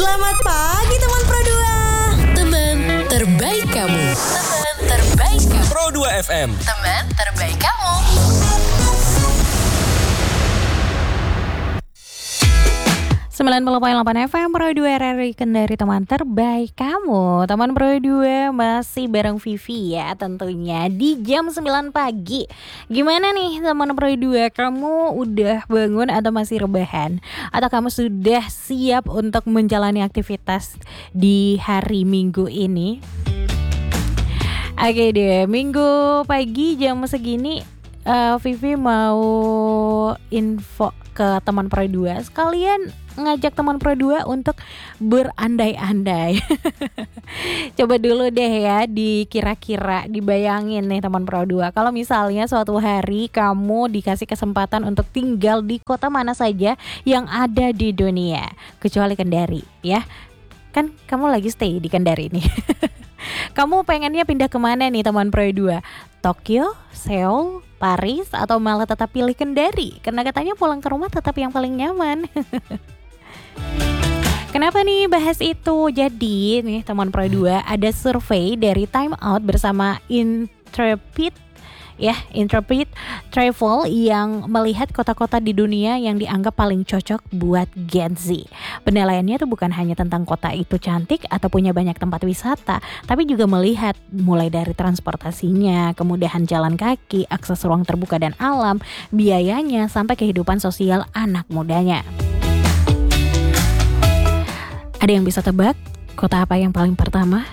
Selamat pagi teman Pro 2. Teman terbaik kamu. Teman terbaik kamu. Pro 2 FM. Teman terbaik kamu. Sembilan 90.8 FM Pro 2 RRI Kendari, teman terbaik kamu. Teman Pro 2 masih bareng Vivi ya tentunya di jam 9 pagi. Gimana nih teman Pro 2, kamu udah bangun atau masih rebahan? Atau kamu sudah siap untuk menjalani aktivitas di hari Minggu ini? Oke deh, Minggu pagi jam segini Vivi mau info ke teman Pro 2, sekalian ngajak teman Pro 2 untuk berandai-andai. Coba dulu deh ya dikira-kira, dibayangin nih teman Pro 2, kalau misalnya suatu hari kamu dikasih kesempatan untuk tinggal di kota mana saja yang ada di dunia, kecuali Kendari ya. Kan kamu lagi stay di Kendari nih. Kamu pengennya pindah kemana nih teman Pro 2? Tokyo, Seoul, Paris, atau malah tetap pilih Kendari? Karena katanya pulang ke rumah tetap yang paling nyaman. Kenapa nih bahas itu? Jadi nih teman Pro 2, ada survei dari Time Out bersama Intrepid Travel yang melihat kota-kota di dunia yang dianggap paling cocok buat Gen Z. Penilaiannya tuh bukan hanya tentang kota itu cantik atau punya banyak tempat wisata, tapi juga melihat mulai dari transportasinya, kemudahan jalan kaki, akses ruang terbuka dan alam, biayanya, sampai kehidupan sosial anak mudanya. Ada yang bisa tebak kota apa yang paling pertama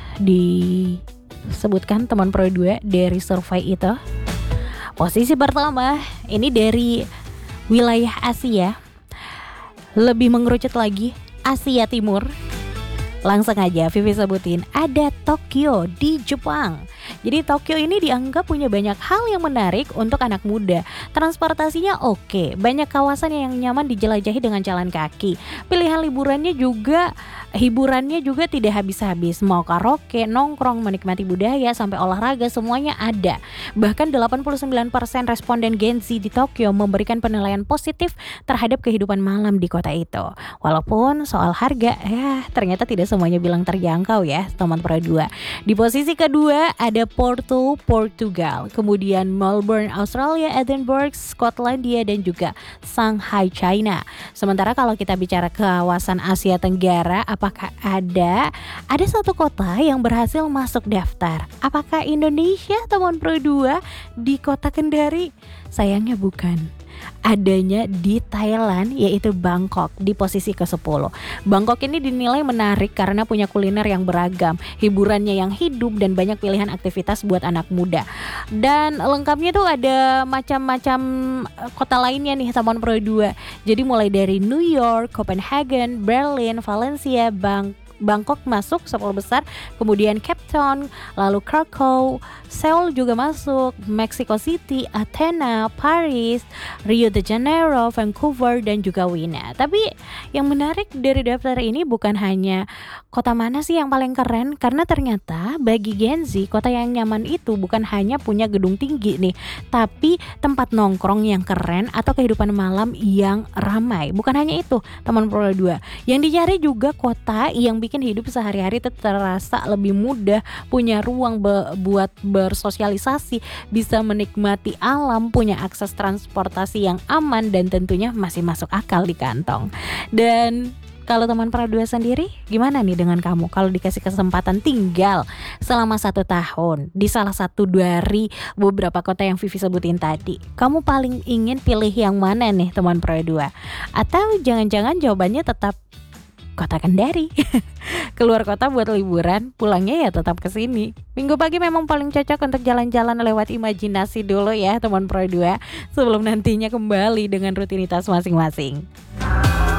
disebutkan teman Pro 2 dari survei itu? Posisi pertama ini dari wilayah Asia, lebih mengerucut lagi Asia Timur. Langsung aja Vivi sebutin, ada Tokyo di Jepang. Jadi Tokyo ini dianggap punya banyak hal yang menarik untuk anak muda. Transportasinya oke, banyak kawasan yang nyaman dijelajahi dengan jalan kaki. Pilihan hiburannya juga tidak habis-habis. Mau karaoke, nongkrong, menikmati budaya, sampai olahraga, semuanya ada. Bahkan 89% responden Gen Z di Tokyo memberikan penilaian positif terhadap kehidupan malam di kota itu. Walaupun soal harga, ternyata tidak semuanya bilang terjangkau ya teman Pro 2. Di posisi kedua ada Porto, Portugal, kemudian Melbourne, Australia, Edinburgh, Skotlandia, dan juga Shanghai, China. Sementara kalau kita bicara kawasan Asia Tenggara, apakah ada satu kota yang berhasil masuk daftar? Apakah Indonesia teman Pro 2 di kota Kendari? Sayangnya bukan. Adanya di Thailand, yaitu Bangkok di posisi ke-10. Bangkok ini dinilai menarik karena punya kuliner yang beragam, hiburannya yang hidup, dan banyak pilihan aktivitas buat anak muda. Dan lengkapnya tuh ada macam-macam kota lainnya nih teman Pro 2. Jadi mulai dari New York, Copenhagen, Berlin, Valencia, Bangkok masuk 10 besar, kemudian Cape Town, lalu Krakow, Seoul juga masuk, Mexico City, Athena, Paris, Rio de Janeiro, Vancouver, dan juga Wina. Tapi yang menarik dari daftar ini bukan hanya kota mana sih yang paling keren, karena ternyata bagi Gen Z, kota yang nyaman itu bukan hanya punya gedung tinggi nih, tapi tempat nongkrong yang keren atau kehidupan malam yang ramai. Bukan hanya itu teman Pro 2, yang dicari juga kota yang bikin hidup sehari-hari terasa lebih mudah, punya ruang buat bersosialisasi, bisa menikmati alam, punya akses transportasi yang aman, dan tentunya masih masuk akal di kantong. Dan kalau teman Pro 2 sendiri, gimana nih dengan kamu? Kalau dikasih kesempatan tinggal selama 1 tahun di salah satu dari beberapa kota yang Vivi sebutin tadi, kamu paling ingin pilih yang mana nih teman Pro 2? Atau jangan-jangan jawabannya tetap kota Kendari? Keluar kota buat liburan, pulangnya ya tetap ke sini. Minggu pagi memang paling cocok untuk jalan-jalan lewat imajinasi dulu ya teman Pro 2, sebelum nantinya kembali dengan rutinitas masing-masing.